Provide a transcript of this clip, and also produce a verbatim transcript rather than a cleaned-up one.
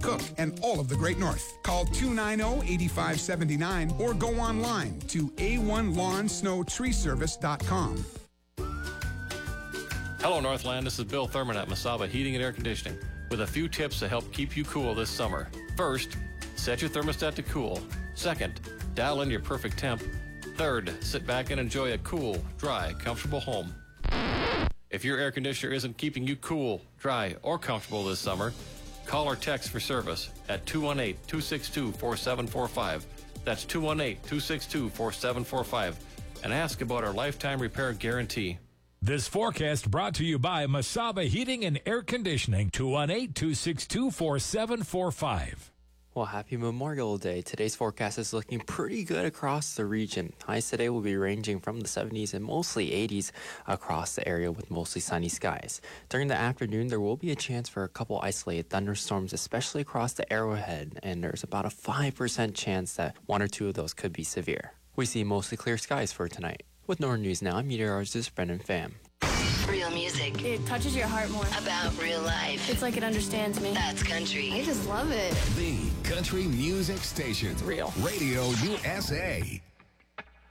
Cook, and all of the Great North. Call two nine zero, eight five seven nine or go online to A one lawn snow tree service dot com. Hello, Northland. This is Bill Thurman at Masaba Heating and Air Conditioning with a few tips to help keep you cool this summer. First, set your thermostat to cool. Second, dial in your perfect temp. Third, sit back and enjoy a cool, dry, comfortable home. If your air conditioner isn't keeping you cool, dry, or comfortable this summer, call or text for service at two one eight, two six two, four seven four five. That's two one eight, two six two, four seven four five. And ask about our lifetime repair guarantee. This forecast brought to you by Masaba Heating and Air Conditioning, two one eight, two six two, four seven four five. Well, happy Memorial Day. Today's forecast is looking pretty good across the region. Highs today will be ranging from the seventies and mostly eighties across the area with mostly sunny skies. During the afternoon, there will be a chance for a couple isolated thunderstorms, especially across the Arrowhead, and there's about a five percent chance that one or two of those could be severe. We see mostly clear skies for tonight. With Northern News Now, I'm meteorologist Brendan Pham. Real music. It touches your heart more. About real life. It's like it understands me. That's country. I just love it. The Country Music Station. It's real. Radio U S A.